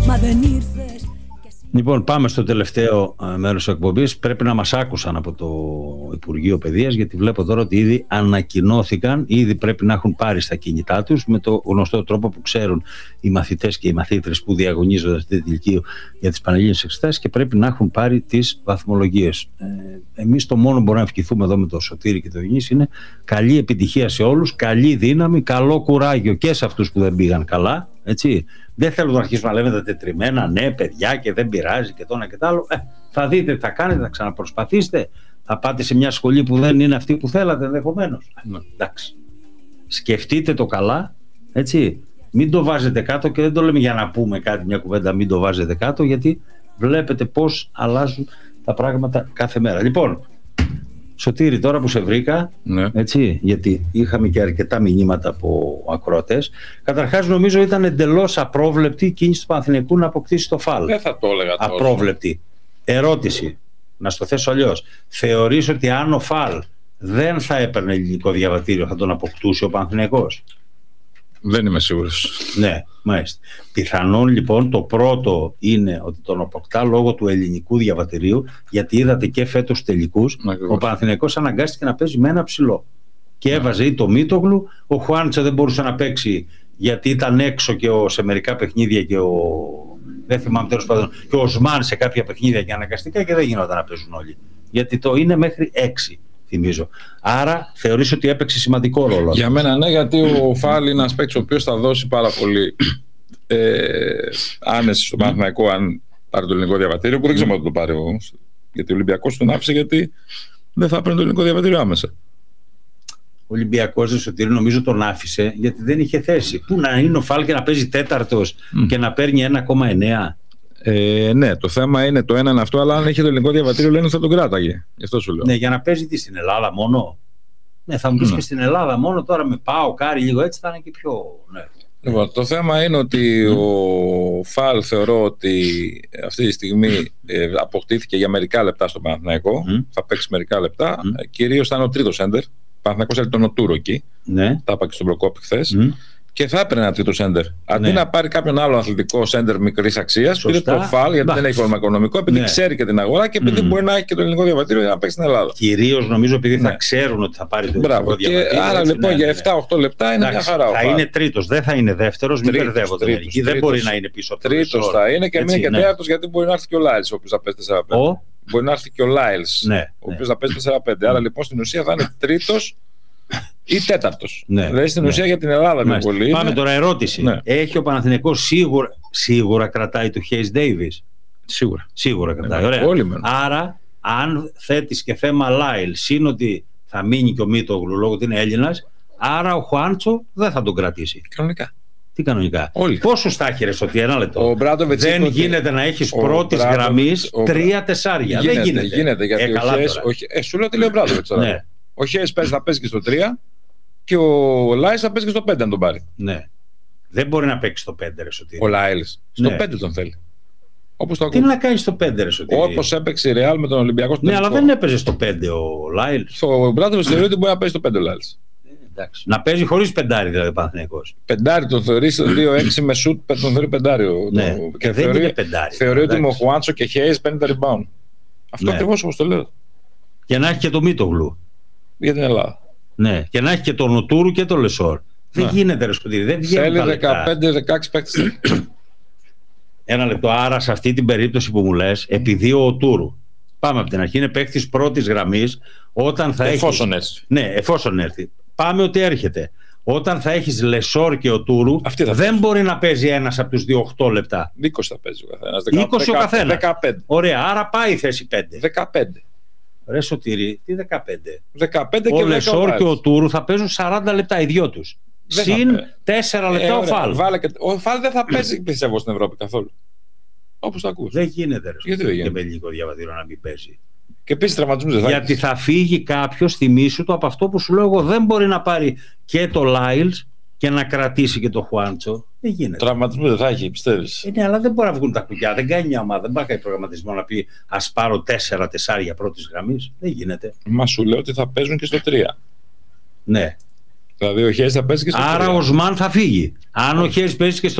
Μα δεν ήρθες. Λοιπόν, πάμε στο τελευταίο μέρος της εκπομπής. Πρέπει να μας άκουσαν από το Υπουργείο Παιδείας, γιατί βλέπω τώρα ότι ήδη ανακοινώθηκαν, ήδη πρέπει να έχουν πάρει στα κινητά τους, με το γνωστό τρόπο που ξέρουν οι μαθητές και οι μαθήτρες που διαγωνίζονται αυτή τη ηλικία για τις πανελλήνιες εξετάσεις, και πρέπει να έχουν πάρει τις βαθμολογίες. Εμείς το μόνο που μπορούμε να ευχηθούμε εδώ με το Σωτήρη και το Διονύση είναι καλή επιτυχία σε όλους, καλή δύναμη, καλό κουράγιο και σε αυτούς που δεν πήγαν καλά, έτσι. Δεν θέλω να αρχίσουμε να λέμε τα τετριμμένα, ναι, παιδιά, και δεν πειράζει και το ένα και το άλλο. Θα δείτε τι θα κάνετε, θα ξαναπροσπαθήσετε, θα πάτε σε μια σχολή που δεν είναι αυτή που θέλατε ενδεχομένως. Εντάξει. Σκεφτείτε το καλά, έτσι. Μην το βάζετε κάτω, και δεν το λέμε για να πούμε κάτι, μια κουβέντα, μην το βάζετε κάτω, γιατί βλέπετε πώς αλλάζουν τα πράγματα κάθε μέρα. Λοιπόν, Σωτήρη, τώρα που σε βρήκα, ναι, έτσι, γιατί είχαμε και αρκετά μηνύματα από ακροατές. Καταρχάς, νομίζω ήταν εντελώς απρόβλεπτη η κίνηση του Παναθηναϊκού να αποκτήσει το φάλ. Δεν θα το έλεγα τόσο. Απρόβλεπτη. Ερώτηση, να στο θέσω αλλιώς. Θεωρείς ότι αν ο φάλ δεν θα έπαιρνε ελληνικό διαβατήριο, θα τον αποκτούσε ο Παναθηναϊκός? Δεν είμαι σίγουρος. Ναι, μάλιστα. Πιθανόν λοιπόν το πρώτο είναι ότι τον αποκτά λόγω του ελληνικού διαβατηρίου, γιατί είδατε και φέτος τελικούς ο Παναθηναϊκός αναγκάστηκε να παίζει με ένα ψηλό. Και έβαζε ή το Μίτογλου, ο Χουάντσο δεν μπορούσε να παίξει γιατί ήταν έξω και σε μερικά παιχνίδια, και δεν θυμάμαι τέλος πάντων, και ο Σμάν σε κάποια παιχνίδια και αναγκαστικά, και δεν γινόταν να παίζουν όλοι. Γιατί το είναι μέχρι 6. Θυμίζω. Άρα θεωρείς ότι έπαιξε σημαντικό ρόλο? Για μένα ναι, γιατί ο Φάλ είναι ένας παίκτης ο οποίος θα δώσει πάρα πολύ άνεση στο Παναθηναϊκό αν πάρει το ελληνικό διαβατήριο, που δεν ξέρω αν το πάρει όμως, γιατί ο Ολυμπιακός τον άφησε γιατί δεν θα παίρνει το ελληνικό διαβατήριο άμεσα. Ο Ολυμπιακός, δεν Σωτήρη, νομίζω τον άφησε γιατί δεν είχε θέση. Πού να είναι ο Φάλ και να παίζει τέταρτος και να παίρνει 1,9? Ναι, το θέμα είναι το ένα είναι αυτό, αλλά αν έχει το ελληνικό διαβατήριο λένε θα τον κράταγε. Γι' αυτό σου λέω. Ναι, για να παίζει τι, στην Ελλάδα μόνο? Ναι, θα μου πεις και στην Ελλάδα μόνο, τώρα με πάω κάρι λίγο έτσι θα είναι και πιο. Ναι. Λοιπόν, το θέμα είναι ότι ο Φαλ θεωρώ ότι αυτή τη στιγμή αποκτήθηκε για μερικά λεπτά στο Παναθηναϊκό. Θα παίξει μερικά λεπτά. Κυρίως θα είναι ο τρίτος σέντερ. Ο Παναθηναϊκός έλεγε τον Οτούρο εκεί. Ναι. Τα είπα και στον Προκόπη χθες. Και θα έπαιρνε ένα τρίτο σέντερ. Αντί να πάρει κάποιον άλλο αθλητικό σέντερ μικρής αξίας, πήρε το Φαλ, γιατί δεν έχει πρόβλημα οικονομικό, επειδή ξέρει και την αγορά και επειδή μπορεί να έχει και το ελληνικό διαβατήριο για να παίξει στην Ελλάδα. Κυρίως νομίζω επειδή θα ξέρουν ότι θα πάρει το ελληνικό διαβατήριο. Άρα λοιπόν για 7-8 λεπτά είναι μια χαρά. Θα είναι τρίτος, δεν θα είναι δεύτερος, μην μπερδεύονται μερικοί. Δεν μπορεί να είναι πίσω από το τρίτος θα είναι και μείνει και τέταρτος, γιατί μπορεί να έρθει και ο Λάιλς, ο οποίος θα παίζει 4-5. Μπορεί να έρθει και ο Λάιλς, ο οποίος θα παίζει 4-5. Άρα λοιπόν στην ουσία θα είναι τρίτος ή τέταρτος. Δηλαδή στην ουσία για την Ελλάδα με πολύ. Πάμε τώρα, ερώτηση. Έχει ο Παναθηναϊκός σίγουρα κρατάει το Hayes Davis? Σίγουρα κρατάει. Ωραία. Άρα, αν θέτεις και θέμα Λάιλ, συν ότι θα μείνει και ο Μίτογλου λόγω ότι είναι Έλληνας, άρα ο Χουάντσο δεν θα τον κρατήσει. Κανονικά. Τι κανονικά? Πόσους τάχερες ότι ένα λεπτό? Δεν γίνεται να έχεις πρώτης γραμμής 3-4. Δεν γίνεται. Γίνεται γιατί σου λέω τι λέει ο Μπράντοβιτς τώρα. Ο Χέις θα παίζει και στο 3 και ο Λάιλς θα παίζει και στο 5 αν τον πάρει. Ναι. Δεν μπορεί να παίξει στο 5, ρε Σωτήρη. Ο Λάιλς στο 5 τον θέλει. Τι να κάνει στο 5, ρε Σωτήρη? Όπως έπαιξε η Ρεάλ με τον Ολυμπιακό στο 5. Ναι, αλλά δεν έπαιζε στο 5 ο Λάιλς. Ο Μπράντοβιτς θεωρεί ότι μπορεί να παίζει στο 5 ο Λάιλς. Να παίζει χωρίς πεντάρι δηλαδή ο Παναθηναϊκός. Πεντάρι τον θεωρεί 2-6 με σουτ, τον θεωρεί πεντάρι. Ναι. Και δεν είναι πεντάρι. Θεωρεί ότι με ο Χουάντσο και Χέις παίρνει τα rebound. Αυτό ακριβώς όπως το λέω. Και να έχει και το Μίτογλου. Για την Ελλάδα. Ναι, και να έχει και τον Νοτούρου και τον Λεσόρ. Δεν γίνεται, ρε Σκοτήρη. Δεν βγαίνει. Θέλει 15-16 παίκτες. Ένα λεπτό. Άρα, σε αυτή την περίπτωση που μου λες, επειδή ο Οτούρου, πάμε από την αρχή, είναι παίκτης πρώτης γραμμής, όταν θα εφόσον έρθει. Ναι, εφόσον έρθει. Πάμε ότι έρχεται. Όταν θα έχεις Λεσόρ και Οτούρου, δεν μπορεί να παίζει ένας από τους 2 8 λεπτά. 20 θα παίζει ο καθένας. 20 ο καθένας. 15. Ωραία, άρα πάει η θέση 5. 15. Ρε Σωτήρη, τι 15? 15 ο Λεσόρ και ο Τούρου θα παίζουν 40 λεπτά οι δυο τους. Συν 4 λεπτά ο Φαλ. Ο Φαλ δεν θα παίζει, πιστεύω, στην Ευρώπη καθόλου. Όπως το ακούς. Δεν γίνεται, ρε. Γιατί δεν γίνεται? Και με ελληνικό διαβατήριο να μην παίζει. Και επίσης τραυματισμούς δεν θα Γιατί θα φύγει κάποιος, θυμήσου το, από αυτό που σου λέω εγώ, δεν μπορεί να πάρει και το Λάιλς και να κρατήσει και το Χουάντσο. Δεν γίνεται. Τραυματισμούς δεν θα έχει, πιστεύεις? Ναι, αλλά δεν μπορεί να βγουν τα κουκιά. Δεν κάνει μια ομάδα. Δεν πάει προγραμματισμό να πει ας πάρω 4 τεσσάρια πρώτης γραμμής. Δεν γίνεται. Μα σου λέω ότι θα παίζουν και στο 3. Ναι. Δηλαδή ο Χέις θα παίζει και στο 3. Άρα ο Σμάν θα φύγει. Αν ο Χέις παίζει και στο